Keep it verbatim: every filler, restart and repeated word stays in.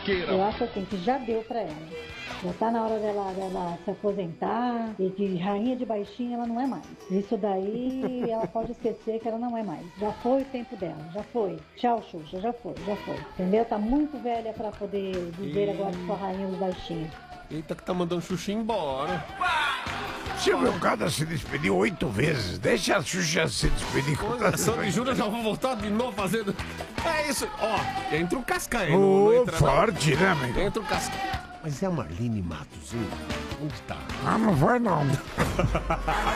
fofoqueira. Eu acho assim, que já deu pra ela. Já tá na hora dela, dela se aposentar e que rainha de baixinho ela não é mais. Isso daí ela pode esquecer que ela não é mais. Já foi o tempo dela, já foi. Tchau, Xuxa, já foi, já foi. Entendeu? Tá muito velha pra poder dizer E... agora que sou rainha dos baixinhos. Eita que tá mandando Xuxa embora. Silvio Cada se despediu oito vezes. Deixa a Xuxa se despedir com Olha, todas Sandy e as Júnior já vão voltar de novo fazendo... É isso, ó, entra o Cascaio. Ô, não entra, forte, não. né, amigo? Entra o Cascaio. Mas é a Marlene Matos, hein? Onde tá? Ah, não vai não.